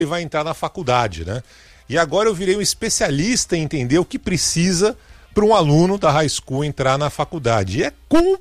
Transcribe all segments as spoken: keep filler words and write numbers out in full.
ele vai entrar na faculdade, né? E agora eu virei um especialista em entender o que precisa para um aluno da high school entrar na faculdade. E é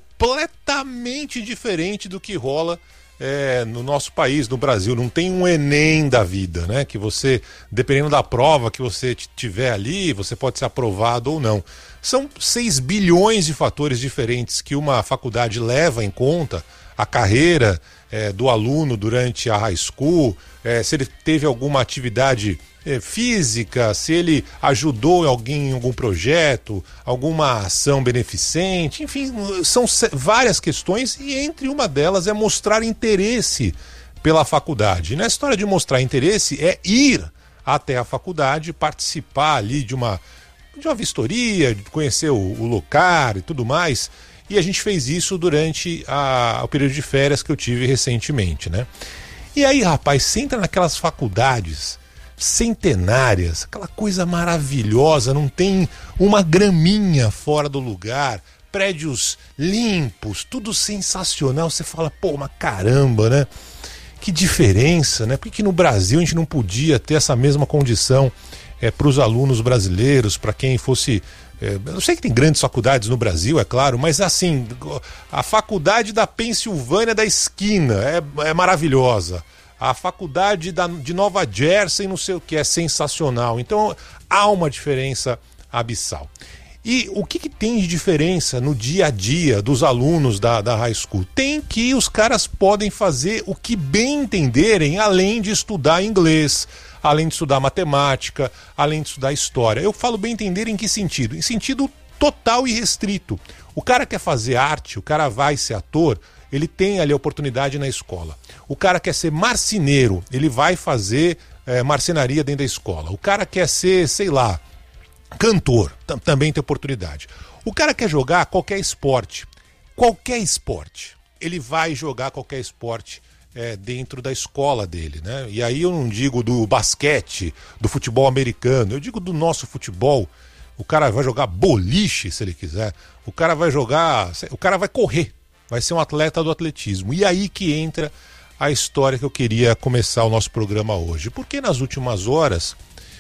completamente diferente do que rola é, no nosso país, no Brasil. Não tem um Enem da vida, né? Que você, dependendo da prova que você tiver ali, você pode ser aprovado ou não. São seis bilhões de fatores diferentes que uma faculdade leva em conta. A carreira é, do aluno durante a high school, é, se ele teve alguma atividade é, física, se ele ajudou alguém em algum projeto, alguma ação beneficente, enfim, são várias questões e entre uma delas é mostrar interesse pela faculdade. E na história de mostrar interesse é ir até a faculdade, participar ali de uma, de uma vistoria, de conhecer o, o lugar e tudo mais. E a gente fez isso durante a, o período de férias que eu tive recentemente, né? E aí, rapaz, você entra naquelas faculdades centenárias, aquela coisa maravilhosa, não tem uma graminha fora do lugar, prédios limpos, tudo sensacional. Você fala, pô, mas caramba, né? Que diferença, né? Por que, que no Brasil a gente não podia ter essa mesma condição é, para os alunos brasileiros, para quem fosse... Eu sei que tem grandes faculdades no Brasil, é claro, mas assim, a faculdade da Pensilvânia da esquina é, é maravilhosa. A faculdade da, de Nova Jersey, não sei o que, é sensacional. Então há uma diferença abissal. E o que, que tem de diferença no dia a dia dos alunos da, da high school? Tem que os caras podem fazer o que bem entenderem, além de estudar inglês, além de estudar matemática, além de estudar história. Eu falo bem entender em que sentido? Em sentido total e restrito. O cara quer fazer arte, o cara vai ser ator, ele tem ali a oportunidade na escola. O cara quer ser marceneiro, ele vai fazer é, marcenaria dentro da escola. O cara quer ser, sei lá, cantor, tam- também tem oportunidade. O cara quer jogar qualquer esporte, qualquer esporte, ele vai jogar qualquer esporte É, dentro da escola dele, né? E aí eu não digo do basquete, do futebol americano, eu digo do nosso futebol. O cara vai jogar boliche, se ele quiser. O cara vai jogar, o cara vai correr, vai ser um atleta do atletismo. E aí que entra a história que eu queria começar o nosso programa hoje. Porque nas últimas horas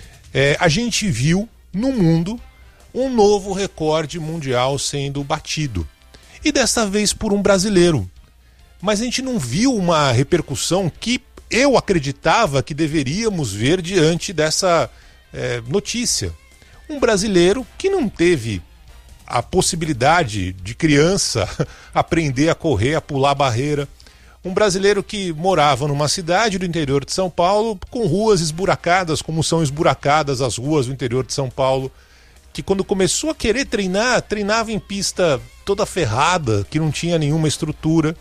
é, a gente viu no mundo um novo recorde mundial sendo batido. E dessa vez por um brasileiro. Mas a gente não viu uma repercussão que eu acreditava que deveríamos ver diante dessa é, notícia. Um brasileiro que não teve a possibilidade de criança aprender a correr, a pular barreira. Um brasileiro que morava numa cidade do interior de São Paulo com ruas esburacadas, como são esburacadas as ruas do interior de São Paulo, que quando começou a querer treinar, treinava em pista toda ferrada, que não tinha nenhuma estrutura.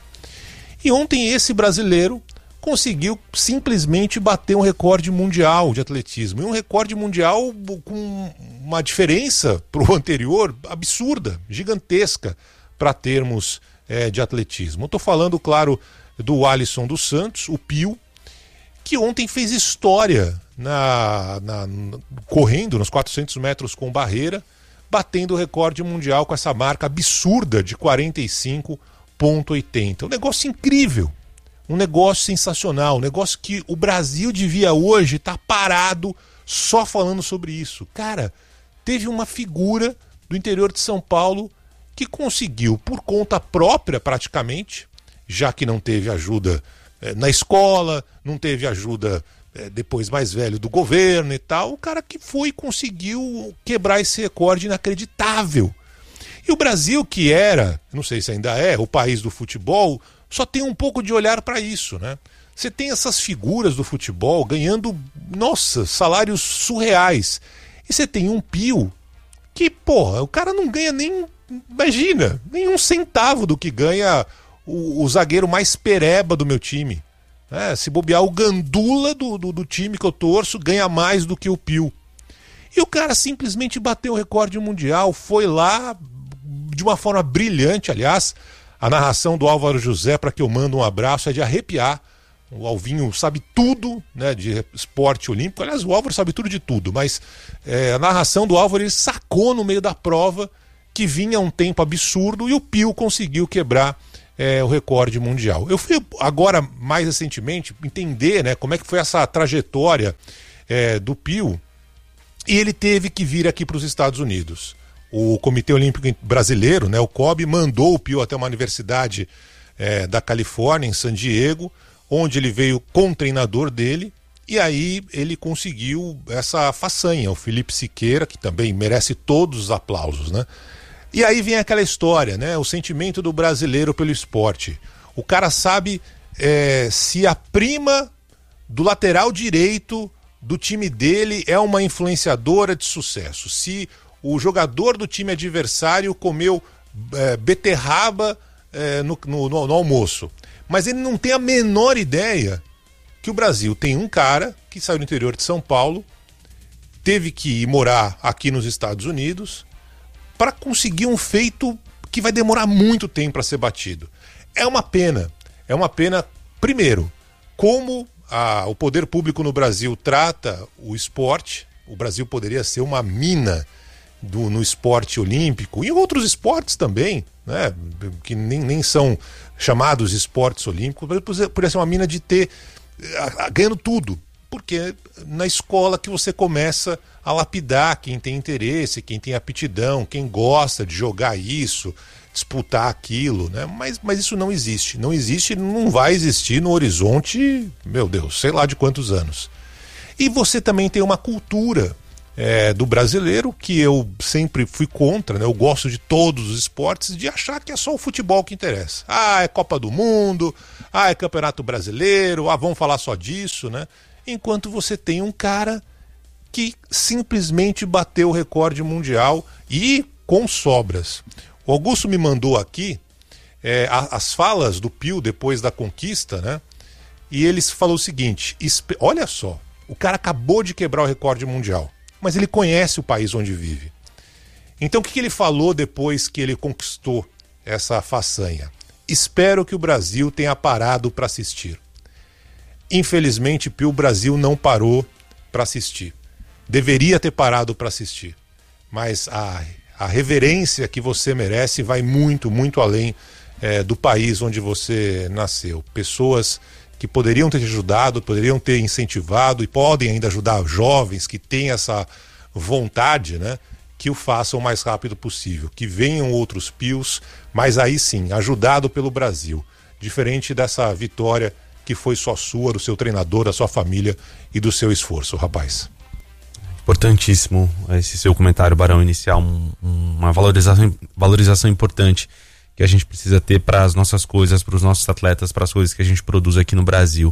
E ontem esse brasileiro conseguiu simplesmente bater um recorde mundial de atletismo. E um recorde mundial com uma diferença para o anterior absurda, gigantesca, para termos é, de atletismo. Estou falando, claro, do Alisson dos Santos, o Pio, que ontem fez história na, na, correndo nos quatrocentos metros com barreira, batendo o recorde mundial com essa marca absurda de quarenta e cinco ponto oitenta. Um negócio incrível, um negócio sensacional, um negócio que o Brasil devia hoje estar parado só falando sobre isso. Cara, teve uma figura do interior de São Paulo que conseguiu, por conta própria praticamente, já que não teve ajuda eh, na escola, não teve ajuda eh, depois mais velho do governo e tal, o cara que foi e conseguiu quebrar esse recorde inacreditável. E o Brasil, que era, não sei se ainda é, o país do futebol, só tem um pouco de olhar para isso, né? Você tem essas figuras do futebol ganhando, nossa, salários surreais. E você tem um Pio que, porra, o cara não ganha nem, imagina, nem um centavo do que ganha o, o zagueiro mais pereba do meu time. É, se bobear, o gandula do, do, do time que eu torço ganha mais do que o Pio. E o cara simplesmente bateu o recorde mundial, foi lá de uma forma brilhante, aliás, a narração do Álvaro José, para que eu mando um abraço, é de arrepiar. O Alvinho sabe tudo, né, de esporte olímpico, aliás, o Álvaro sabe tudo de tudo, mas é, a narração do Álvaro, ele sacou no meio da prova que vinha um tempo absurdo e o Pio conseguiu quebrar é, o recorde mundial. Eu fui agora, mais recentemente, entender, né, como é que foi essa trajetória é, do Pio, e ele teve que vir aqui para os Estados Unidos. O Comitê Olímpico Brasileiro, né, o C O B, mandou o Pio até uma universidade é, da Califórnia, em San Diego, onde ele veio com o treinador dele, e aí ele conseguiu essa façanha, o Felipe Siqueira, que também merece todos os aplausos, né? E aí vem aquela história, né? O sentimento do brasileiro pelo esporte. O cara sabe é, se a prima do lateral direito do time dele é uma influenciadora de sucesso, se o jogador do time adversário comeu é, beterraba é, no, no, no almoço. Mas ele não tem a menor ideia que o Brasil tem um cara que saiu do interior de São Paulo, teve que ir morar aqui nos Estados Unidos para conseguir um feito que vai demorar muito tempo para ser batido. É uma pena, é uma pena, primeiro, como a, o poder público no Brasil trata o esporte. O Brasil poderia ser uma mina do, no esporte olímpico e em outros esportes também, né, que nem, nem são chamados esportes olímpicos, mas poderia ser uma mina de ter a, a, ganhando tudo, porque na escola que você começa a lapidar quem tem interesse, quem tem aptidão, quem gosta de jogar isso, disputar aquilo, né? Mas, mas isso não existe, não existe, não vai existir no horizonte, meu Deus, sei lá de quantos anos. E você também tem uma cultura é, do brasileiro, que eu sempre fui contra, né? Eu gosto de todos os esportes, de achar que é só o futebol que interessa. Ah, é Copa do Mundo, ah, é Campeonato Brasileiro, ah, vamos falar só disso, né? Enquanto você tem um cara que simplesmente bateu o recorde mundial e com sobras. O Augusto me mandou aqui é, a, as falas do Pio depois da conquista, né? E ele falou o seguinte, olha só, o cara acabou de quebrar o recorde mundial, mas ele conhece o país onde vive. Então o que, que ele falou depois que ele conquistou essa façanha? Espero que o Brasil tenha parado para assistir. Infelizmente, Pio, o Brasil não parou para assistir. Deveria ter parado para assistir. Mas a, a reverência que você merece vai muito, muito além é, do país onde você nasceu. Pessoas que poderiam ter ajudado, poderiam ter incentivado e podem ainda ajudar jovens que têm essa vontade, né, que o façam o mais rápido possível. Que venham outros Pios, mas aí sim, ajudado pelo Brasil. Diferente dessa vitória que foi só sua, do seu treinador, da sua família e do seu esforço, rapaz. Importantíssimo esse seu comentário, Barão, inicial, um, uma valorização, valorização importante que a gente precisa ter para as nossas coisas, para os nossos atletas, para as coisas que a gente produz aqui no Brasil.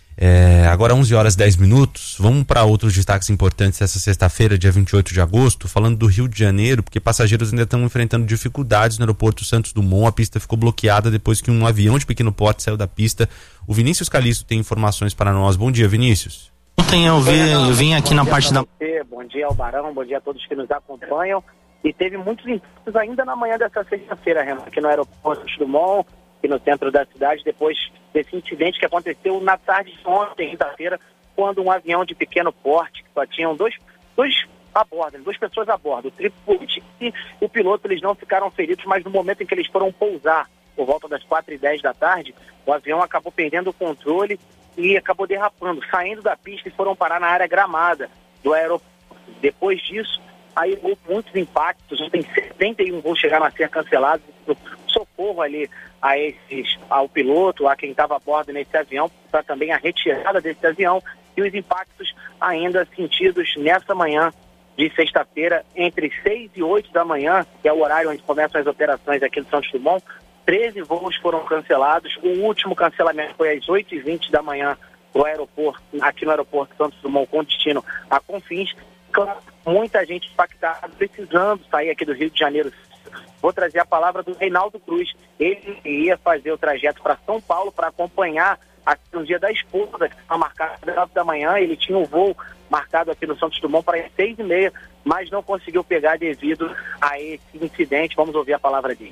É, agora onze horas e dez minutos, vamos para outros destaques importantes dessa sexta-feira, dia vinte e oito de agosto, falando do Rio de Janeiro, porque passageiros ainda estão enfrentando dificuldades no aeroporto Santos Dumont. A pista ficou bloqueada depois que um avião de pequeno porte saiu da pista. O Vinícius Calisto tem informações para nós. Bom dia, Vinícius. Ontem eu, vi, eu vim aqui na parte da... Bom dia ao Barão, bom dia a todos que nos acompanham. E teve muitos impactos ainda na manhã dessa sexta-feira, Renan, aqui no aeroporto Santos Dumont, aqui no centro da cidade, depois desse incidente que aconteceu na tarde de ontem, quinta-feira, quando um avião de pequeno porte, que só tinham dois, dois a bordo, duas pessoas a bordo, o tripulante e o piloto, eles não ficaram feridos, mas no momento em que eles foram pousar, por volta das quatro e dez da tarde, o avião acabou perdendo o controle e acabou derrapando, saindo da pista e foram parar na área gramada do aeroporto. Depois disso, aí houve muitos impactos, tem setenta e um voos chegaram a ser cancelados, socorro ali a esses, ao piloto, a quem estava a bordo nesse avião, para também a retirada desse avião e os impactos ainda sentidos nessa manhã de sexta-feira, entre seis e oito da manhã, que é o horário onde começam as operações aqui do Santos Dumont. treze voos foram cancelados, o último cancelamento foi às oito e vinte da manhã no aeroporto, aqui no aeroporto Santos Dumont, com destino a Confins. Claro, muita gente impactada, precisando sair aqui do Rio de Janeiro. Vou trazer a palavra do Reinaldo Cruz. Ele ia fazer o trajeto para São Paulo para acompanhar aqui no dia da esposa, que estava marcado às nove da manhã. Ele tinha um voo marcado aqui no Santos Dumont para as seis e meia, mas não conseguiu pegar devido a esse incidente. Vamos ouvir a palavra dele.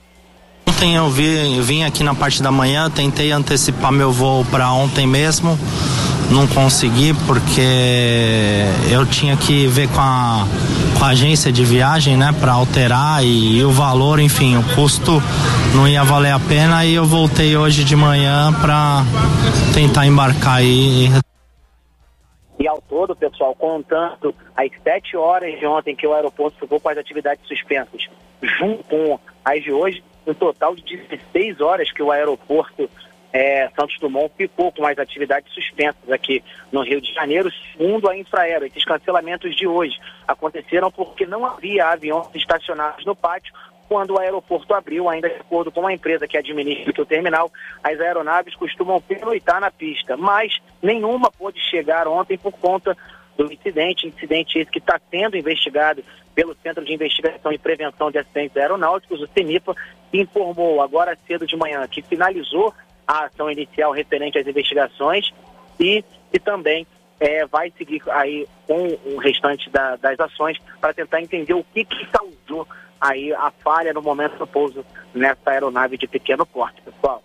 Ontem eu, vi, eu vim aqui na parte da manhã, tentei antecipar meu voo para ontem mesmo. não consegui porque eu tinha que ver com a, com a agência de viagem, né, para alterar e, e o valor, enfim, o custo não ia valer a pena e eu voltei hoje de manhã para tentar embarcar aí. E ao todo, pessoal, contando as sete horas de ontem que o aeroporto ficou com as atividades suspensas, junto com as de hoje, um total de dezesseis horas que o aeroporto é, Santos Dumont ficou com as atividades suspensas aqui no Rio de Janeiro, segundo a Infraero. Esses cancelamentos de hoje aconteceram porque não havia aviões estacionados no pátio quando o aeroporto abriu, ainda de acordo com a empresa que administra o terminal. As aeronaves costumam pernoitar na pista, mas nenhuma pôde chegar ontem por conta do incidente, incidente esse que está sendo investigado pelo Centro de Investigação e Prevenção de Acidentes Aeronáuticos, o CENIPA, que informou agora cedo de manhã que finalizou a ação inicial referente às investigações e, e também é, vai seguir aí com o restante da, das ações para tentar entender o que, que causou aí a falha no momento do pouso nessa aeronave de pequeno porte, pessoal.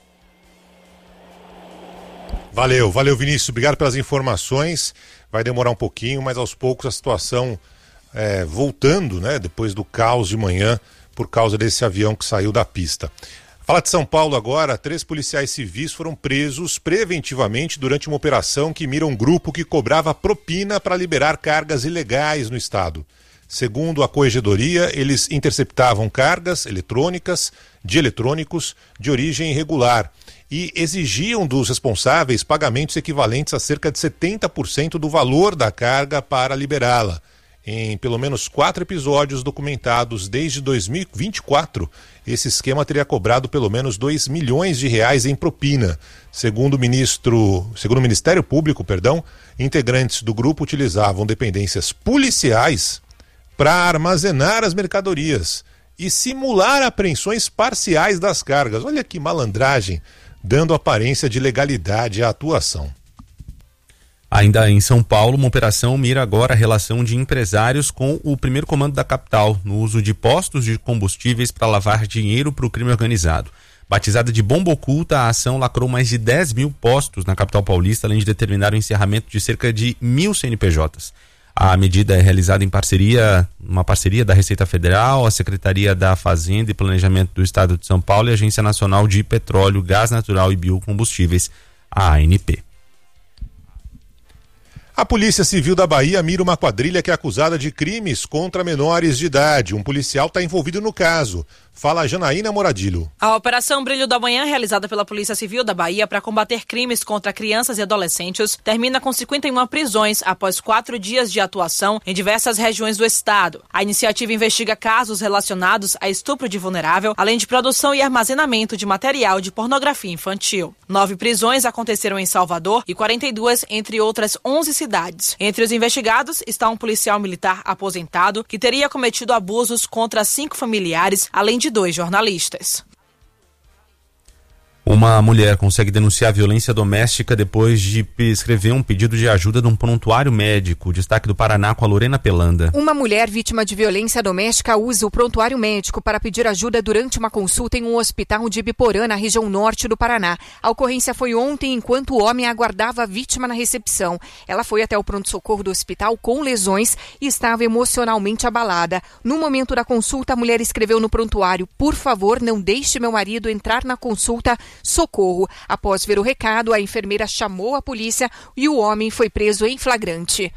Valeu, valeu Vinícius, obrigado pelas informações. Vai demorar um pouquinho, mas aos poucos a situação é, voltando, né, depois do caos de manhã por causa desse avião que saiu da pista. Fala de São Paulo agora. Três policiais civis foram presos preventivamente durante uma operação que mira um grupo que cobrava propina para liberar cargas ilegais no estado. Segundo a Corregedoria, eles interceptavam cargas eletrônicas, de eletrônicos de origem irregular e exigiam dos responsáveis pagamentos equivalentes a cerca de setenta por cento do valor da carga para liberá-la. Em pelo menos quatro episódios documentados desde dois mil e vinte e quatro, esse esquema teria cobrado pelo menos dois milhões de reais em propina. Segundo o ministro, segundo o Ministério Público, perdão, integrantes do grupo utilizavam dependências policiais para armazenar as mercadorias e simular apreensões parciais das cargas. Olha que malandragem, dando aparência de legalidade à atuação. Ainda em São Paulo, uma operação mira agora a relação de empresários com o primeiro comando da capital, no uso de postos de combustíveis para lavar dinheiro para o crime organizado. Batizada de bomba oculta, a ação lacrou mais de dez mil postos na capital paulista, além de determinar o encerramento de cerca de mil C N P Js. A medida é realizada em parceria, uma parceria da Receita Federal, a Secretaria da Fazenda e Planejamento do Estado de São Paulo e a Agência Nacional de Petróleo, Gás Natural e Biocombustíveis, a ANP. A Polícia Civil da Bahia mira uma quadrilha que é acusada de crimes contra menores de idade. Um policial está envolvido no caso. Fala Janaína Moradilho. A Operação Brilho da Manhã, realizada pela Polícia Civil da Bahia para combater crimes contra crianças e adolescentes, termina com cinquenta e uma prisões após quatro dias de atuação em diversas regiões do estado. A iniciativa investiga casos relacionados a estupro de vulnerável, além de produção e armazenamento de material de pornografia infantil. Nove prisões aconteceram em Salvador e quarenta e duas entre outras onze cidades. Entre os investigados está um policial militar aposentado que teria cometido abusos contra cinco familiares, além de dois jornalistas. Uma mulher consegue denunciar violência doméstica depois de escrever um pedido de ajuda de um prontuário médico. Destaque do Paraná com a Lorena Pelanda. Uma mulher vítima de violência doméstica usa o prontuário médico para pedir ajuda durante uma consulta em um hospital de Ibiporã, na região norte do Paraná. A ocorrência foi ontem, enquanto o homem aguardava a vítima na recepção. Ela foi até o pronto-socorro do hospital com lesões e estava emocionalmente abalada. No momento da consulta, a mulher escreveu no prontuário: "Por favor, não deixe meu marido entrar na consulta. Socorro." Após ver o recado, a enfermeira chamou a polícia e o homem foi preso em flagrante.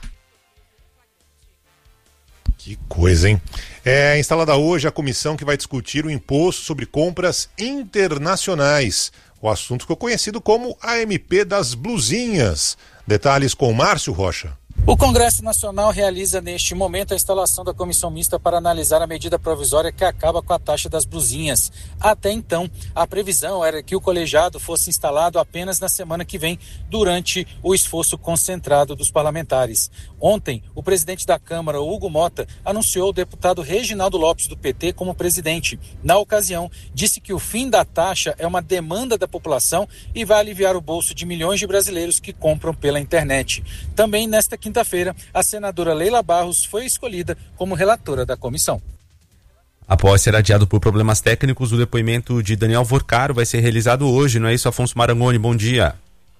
Que coisa, hein? É instalada hoje a comissão que vai discutir o imposto sobre compras internacionais. O assunto ficou conhecido como A M P das blusinhas. Detalhes com Márcio Rocha. O Congresso Nacional realiza neste momento a instalação da comissão mista para analisar a medida provisória que acaba com a taxa das blusinhas. Até então, a previsão era que o colegiado fosse instalado apenas na semana que vem, durante o esforço concentrado dos parlamentares. Ontem, o presidente da Câmara, Hugo Mota, anunciou o deputado Reginaldo Lopes, do P T, como presidente. Na ocasião, disse que o fim da taxa é uma demanda da população e vai aliviar o bolso de milhões de brasileiros que compram pela internet. Também nesta quinta-feira, a senadora Leila Barros foi escolhida como relatora da comissão. Após ser adiado por problemas técnicos, o depoimento de Daniel Vorcaro vai ser realizado hoje, não é isso, Afonso Marangoni? Bom dia.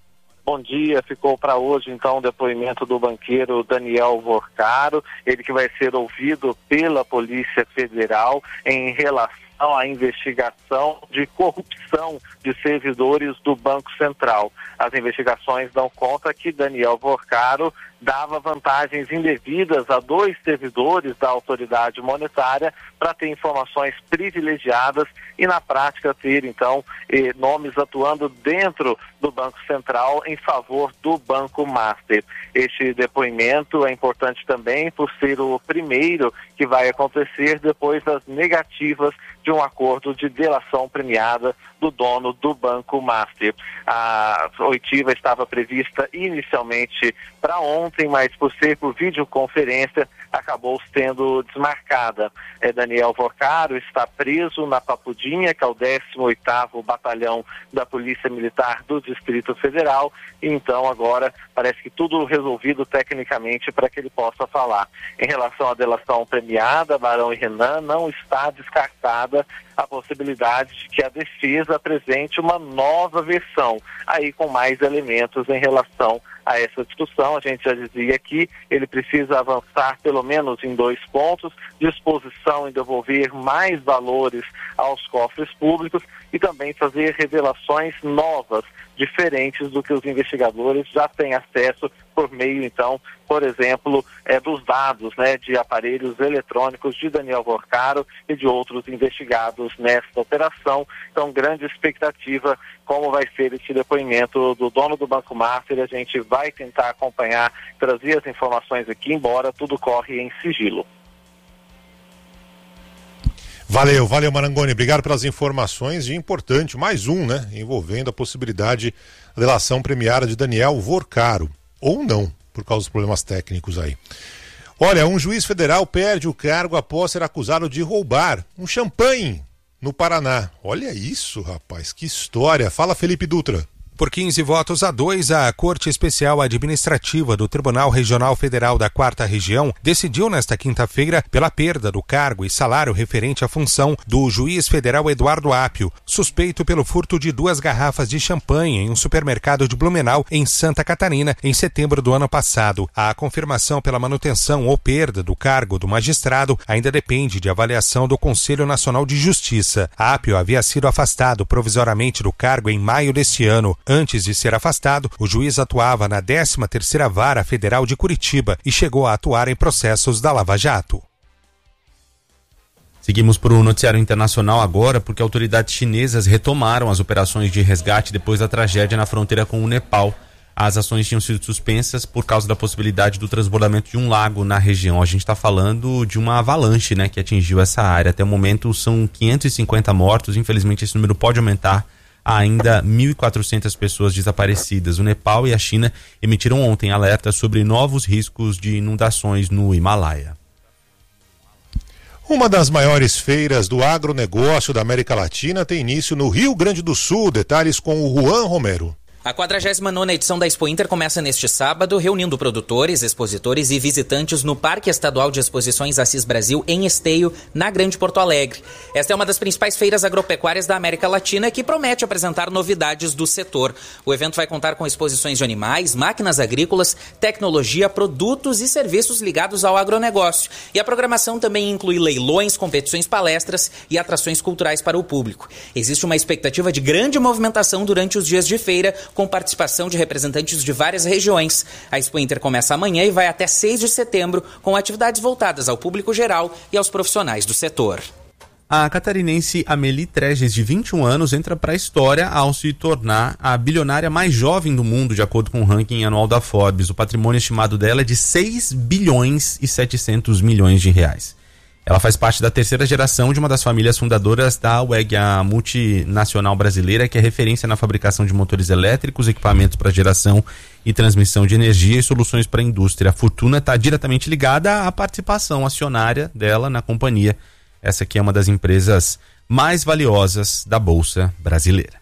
Bom dia, ficou para hoje então o depoimento do banqueiro Daniel Vorcaro, ele que vai ser ouvido pela Polícia Federal em relação à investigação de corrupção de servidores do Banco Central. As investigações dão conta que Daniel Vorcaro dava vantagens indevidas a dois servidores da autoridade monetária para ter informações privilegiadas e na prática ter então eh, nomes atuando dentro do Banco Central em favor do Banco Master. Este depoimento é importante também por ser o primeiro que vai acontecer depois das negativas de um acordo de delação premiada do dono do Banco Master. A oitiva estava prevista inicialmente para ontem, mas por ser por videoconferência, acabou sendo desmarcada. É, Daniel Vorcaro está preso na Papudinha, que é o décimo oitavo Batalhão da Polícia Militar do Distrito Federal, e então agora parece que tudo resolvido tecnicamente para que ele possa falar. Em relação à delação premiada, Barão e Renan, não está descartada a possibilidade de que a defesa apresente uma nova versão, aí com mais elementos em relação a essa discussão. A gente já dizia aqui, ele precisa avançar pelo menos em dois pontos: disposição em devolver mais valores aos cofres públicos e também fazer revelações novas, diferentes do que os investigadores já têm acesso por meio, então, por exemplo, é, dos dados, né, de aparelhos eletrônicos de Daniel Vorcaro e de outros investigados nesta operação. Então, grande expectativa como vai ser esse depoimento do dono do Banco Master. A gente vai tentar acompanhar, trazer as informações aqui, embora tudo corre em sigilo. Valeu, valeu Marangoni, obrigado pelas informações. E importante, mais um, né, envolvendo a possibilidade da delação premiada de Daniel Vorcaro, ou não, por causa dos problemas técnicos aí. Olha, um juiz federal perde o cargo após ser acusado de roubar um champanhe no Paraná. Olha isso, rapaz, que história. Fala, Felipe Dutra. Por quinze votos a dois, a Corte Especial Administrativa do Tribunal Regional Federal da Quarta Região decidiu nesta quinta-feira pela perda do cargo e salário referente à função do juiz federal Eduardo Apio, suspeito pelo furto de duas garrafas de champanhe em um supermercado de Blumenau, em Santa Catarina, em setembro do ano passado. A confirmação pela manutenção ou perda do cargo do magistrado ainda depende de avaliação do Conselho Nacional de Justiça. Apio havia sido afastado provisoriamente do cargo em maio deste ano. Antes de ser afastado, o juiz atuava na décima terceira Vara Federal de Curitiba e chegou a atuar em processos da Lava Jato. Seguimos para o noticiário internacional agora, porque autoridades chinesas retomaram as operações de resgate depois da tragédia na fronteira com o Nepal. As ações tinham sido suspensas por causa da possibilidade do transbordamento de um lago na região. A gente está falando de uma avalanche, né, que atingiu essa área. Até o momento são quinhentos e cinquenta mortos, infelizmente esse número pode aumentar. Há ainda mil e quatrocentas pessoas desaparecidas. O Nepal e a China emitiram ontem alertas sobre novos riscos de inundações no Himalaia. Uma das maiores feiras do agronegócio da América Latina tem início no Rio Grande do Sul. Detalhes com o Juan Romero. A quadragésima nona edição da Expo Inter começa neste sábado, reunindo produtores, expositores e visitantes no Parque Estadual de Exposições Assis Brasil, em Esteio, na Grande Porto Alegre. Esta é uma das principais feiras agropecuárias da América Latina que promete apresentar novidades do setor. O evento vai contar com exposições de animais, máquinas agrícolas, tecnologia, produtos e serviços ligados ao agronegócio. E a programação também inclui leilões, competições, palestras e atrações culturais para o público. Existe uma expectativa de grande movimentação durante os dias de feira, com participação de representantes de várias regiões. A Expo Inter começa amanhã e vai até seis de setembro, com atividades voltadas ao público geral e aos profissionais do setor. A catarinense Amélie Treges, de vinte e um anos, entra para a história ao se tornar a bilionária mais jovem do mundo, de acordo com o ranking anual da Forbes. O patrimônio estimado dela é de seis bilhões e setecentos milhões de reais. Ela faz parte da terceira geração de uma das famílias fundadoras da W E G, a multinacional brasileira, que é referência na fabricação de motores elétricos, equipamentos para geração e transmissão de energia e soluções para a indústria. A fortuna está diretamente ligada à participação acionária dela na companhia. Essa aqui é uma das empresas mais valiosas da Bolsa Brasileira.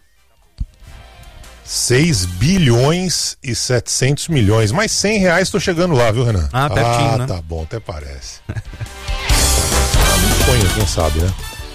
seis bilhões e setecentos milhões. Mais cem reais estou chegando lá, viu, Renan? Ah, pertinho, ah, né? Tá bom, até parece. Sonho, quem sabe, né?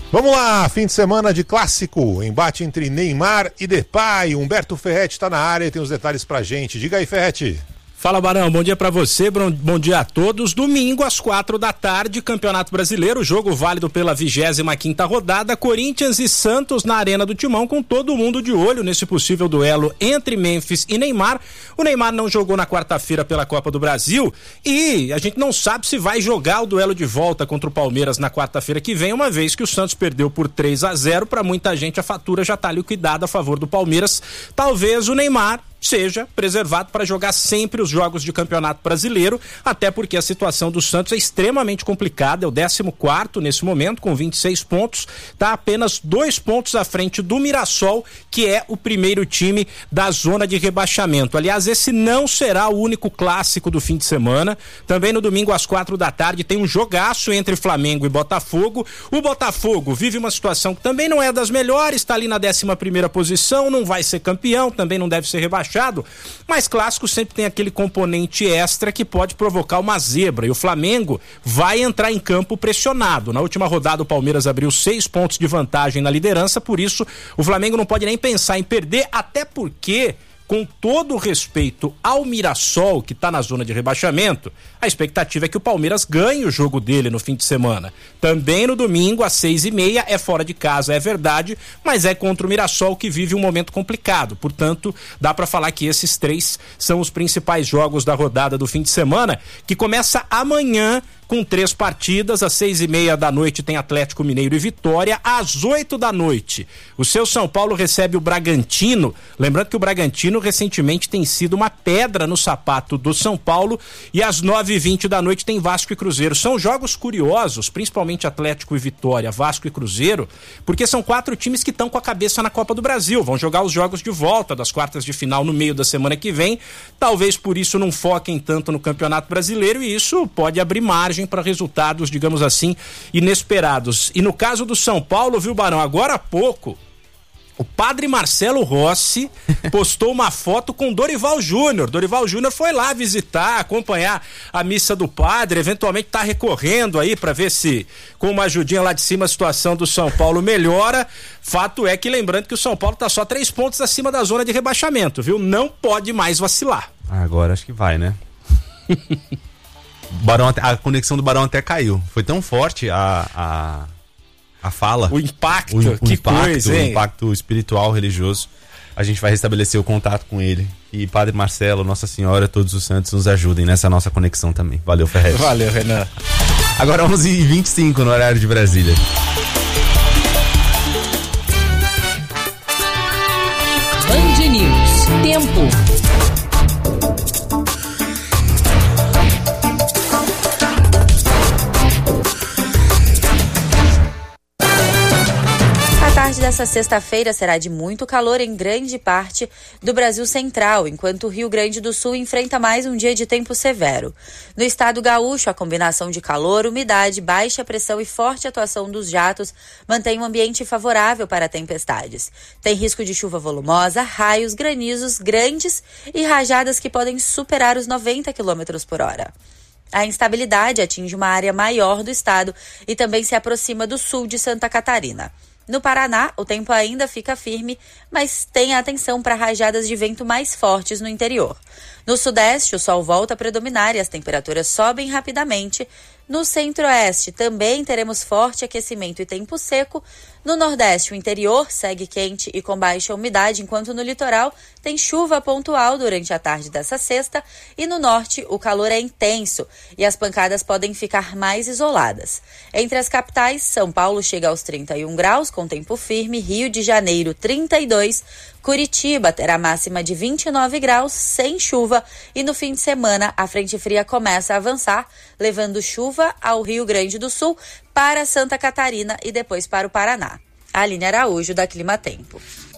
Vamos lá, fim de semana de clássico, embate entre Neymar e Depay. Humberto Ferretti está na área e tem os detalhes pra gente. Diga aí, Ferretti. Fala, Barão, bom dia pra você, bom dia a todos. Domingo às quatro da tarde, Campeonato Brasileiro, jogo válido pela vigésima quinta rodada, Corinthians e Santos na Arena do Timão, com todo mundo de olho nesse possível duelo entre Memphis e Neymar. O Neymar não jogou na quarta-feira pela Copa do Brasil e a gente não sabe se vai jogar o duelo de volta contra o Palmeiras na quarta-feira que vem, uma vez que o Santos perdeu por três a zero. Para muita gente a fatura já tá liquidada a favor do Palmeiras. Talvez o Neymar seja preservado para jogar sempre os jogos de Campeonato Brasileiro, até porque a situação do Santos é extremamente complicada, é o décimo quarto nesse momento, com vinte e seis pontos, está apenas dois pontos à frente do Mirassol, que é o primeiro time da zona de rebaixamento. Aliás, esse não será o único clássico do fim de semana. Também no domingo às quatro da tarde tem um jogaço entre Flamengo e Botafogo. O Botafogo vive uma situação que também não é das melhores, está ali na décima primeira posição, não vai ser campeão, também não deve ser rebaixado, mas clássico sempre tem aquele componente extra que pode provocar uma zebra, e o Flamengo vai entrar em campo pressionado. Na última rodada o Palmeiras abriu seis pontos de vantagem na liderança, por isso o Flamengo não pode nem pensar em perder, até porque, com todo o respeito ao Mirassol, que está na zona de rebaixamento, a expectativa é que o Palmeiras ganhe o jogo dele no fim de semana. Também no domingo, às seis e meia, é fora de casa, é verdade, mas é contra o Mirassol, que vive um momento complicado. Portanto, dá para falar que esses três são os principais jogos da rodada do fim de semana, que começa amanhã, com três partidas. Às seis e meia da noite tem Atlético Mineiro e Vitória. Às oito da noite, o seu São Paulo recebe o Bragantino. Lembrando que o Bragantino recentemente tem sido uma pedra no sapato do São Paulo. E às nove e vinte da noite tem Vasco e Cruzeiro. São jogos curiosos, principalmente Atlético e Vitória, Vasco e Cruzeiro, porque são quatro times que estão com a cabeça na Copa do Brasil. Vão jogar os jogos de volta das quartas de final no meio da semana que vem. Talvez por isso não foquem tanto no Campeonato Brasileiro, e isso pode abrir margem para resultados, digamos assim, inesperados. E no caso do São Paulo, viu, Barão, agora há pouco o padre Marcelo Rossi postou uma foto com Dorival Júnior. Dorival Júnior foi lá visitar, acompanhar a missa do padre, eventualmente tá recorrendo aí para ver se, com uma ajudinha lá de cima, a situação do São Paulo melhora. Fato é que, lembrando que o São Paulo tá só três pontos acima da zona de rebaixamento, viu? Não pode mais vacilar. Agora acho que vai, né? Barão, a conexão do Barão até caiu. Foi tão forte a, a, a fala. O impacto, o, o que impacto, coisa, hein? O impacto espiritual, religioso. A gente vai restabelecer o contato com ele. E Padre Marcelo, Nossa Senhora, todos os santos nos ajudem nessa nossa conexão também. Valeu, Ferretti. Valeu, Renan. Agora onze e vinte e cinco no horário de Brasília. Band News. Tempo. A tarde dessa sexta-feira será de muito calor em grande parte do Brasil Central, enquanto o Rio Grande do Sul enfrenta mais um dia de tempo severo. No estado gaúcho, a combinação de calor, umidade, baixa pressão e forte atuação dos jatos mantém um ambiente favorável para tempestades. Tem risco de chuva volumosa, raios, granizos grandes e rajadas que podem superar os noventa quilômetros por hora. A instabilidade atinge uma área maior do estado e também se aproxima do sul de Santa Catarina. No Paraná, o tempo ainda fica firme, mas tenha atenção para rajadas de vento mais fortes no interior. No sudeste, o sol volta a predominar e as temperaturas sobem rapidamente. No centro-oeste, também teremos forte aquecimento e tempo seco. No nordeste, o interior segue quente e com baixa umidade, enquanto no litoral tem chuva pontual durante a tarde dessa sexta. E no norte, o calor é intenso e as pancadas podem ficar mais isoladas. Entre as capitais, São Paulo chega aos trinta e um graus, com tempo firme, Rio de Janeiro trinta e dois, Curitiba terá máxima de vinte e nove graus, sem chuva, e no fim de semana a frente fria começa a avançar, levando chuva ao Rio Grande do Sul, para Santa Catarina e depois para o Paraná. Aline Araújo, da Clima Tempo.